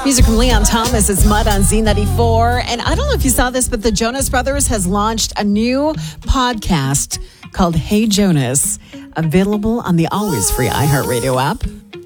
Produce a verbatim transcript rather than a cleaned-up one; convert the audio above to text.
Music from Leon Thomas is Mud on Z ninety-four. And I don't know if you saw this, but the Jonas Brothers has launched a new podcast called Hey Jonas, available on the always free iHeartRadio app.